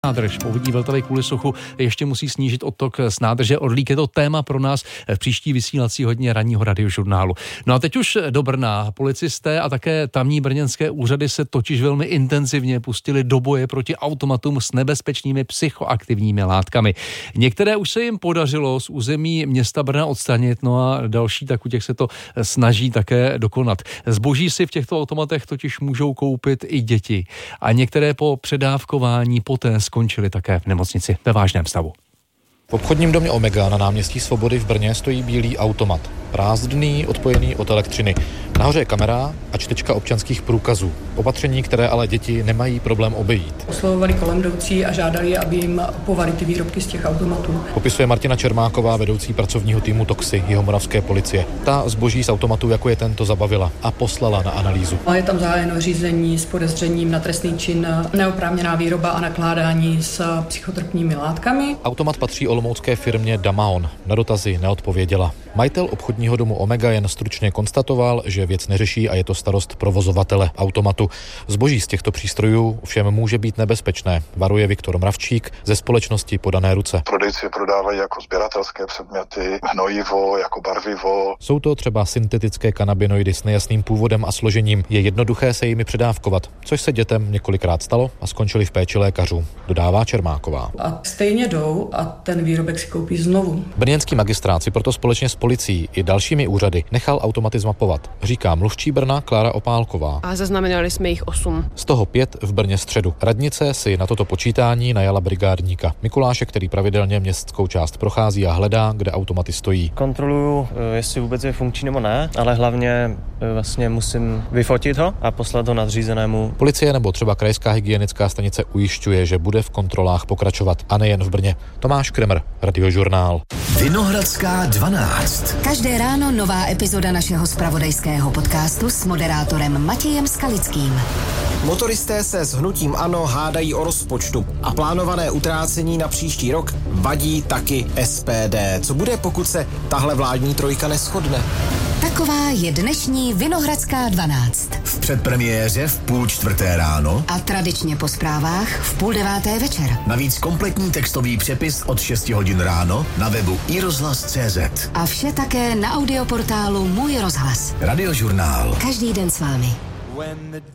Nádrž povodí Vltavy kvůli suchu ještě musí snížit odtok z nádrže Orlík. Je to téma pro nás v příští vysílací hodině ranního radiožurnálu. No a teď už do Brna. Policisté a také tamní brněnské úřady se totiž velmi intenzivně pustili do boje proti automatům s nebezpečnými psychoaktivními látkami. Některé už se jim podařilo z území města Brna odstranit, no a další, tak u těch se to snaží také dokonat. Zboží si v těchto automatech totiž můžou koupit i děti. A některé po předávkování poté skončili také v nemocnici ve vážném stavu. V obchodním domě Omega na náměstí Svobody v Brně stojí bílý automat. Prázdný, odpojený od elektřiny. Nahoře je kamera a čtečka občanských průkazů. Opatření, které ale děti nemají problém obejít. Oslovovali kolem jdoucí a žádali, aby jim kupovali ty výrobky z těch automatů. Popisuje Martina Čermáková, vedoucí pracovního týmu Toxy jihomoravské policie. Ta zboží z automatu, jako je tento, zabavila a poslala na analýzu. Je tam zahájeno řízení s podezřením na trestný čin neoprávněná výroba a nakládání s psychotropními látkami. Automat patří olomoucké firmě Damaon. Na dotazy neodpověděla. Majitel obchodního domu Omega jen stručně konstatoval, že věc neřeší a je to starost provozovatele automatu. Zboží z těchto přístrojů všem může být nebezpečné, varuje Viktor Mravčík ze společnosti Podané ruce. Prodejci prodávají jako sběratelské předměty, hnojivo, jako barvivo. Jsou to třeba syntetické kanabinoidy s nejasným původem a složením. Je jednoduché se jimi předávkovat, což se dětem několikrát stalo a skončili v péči lékařů, dodává Čermáková. A stejně jdou a ten výrobek si koupí znovu. Brněnský magistrát si proto společně s policií i dalšími úřady nechal automaty zmapovat, říká mluvčí Brna Klára Opálková. A zaznamenali jsme jich 8. Z toho 5 v Brně středu. Radnice si na toto počítání najala brigádníka Mikuláše, který pravidelně městskou část prochází a hledá, kde automaty stojí. Kontroluju, jestli vůbec je funkční nebo ne, ale hlavně vlastně musím vyfotit ho a poslat ho nadřízenému. Policie nebo třeba krajská hygienická stanice ujišťuje, že bude v kontrolách pokračovat a nejen v Brně. Tomáš Kremer, Radiožurnál. Vinohradská 12. Každé ráno nová epizoda našeho zpravodajského podcastu s moderátorem Matějem Skalickým. Motoristé se s hnutím ANO hádají o rozpočtu a plánované utrácení na příští rok vadí taky SPD. Co bude, pokud se tahle vládní trojka neshodne? Taková je dnešní Vinohradská 12. V předpremiéře v 3:30 ráno a tradičně po zprávách v 8:30 večer. Navíc kompletní textový přepis od 6 hodin ráno na webu iRozhlas.cz. A vše také na audioportálu Můj rozhlas. Radiožurnál. Každý den s vámi.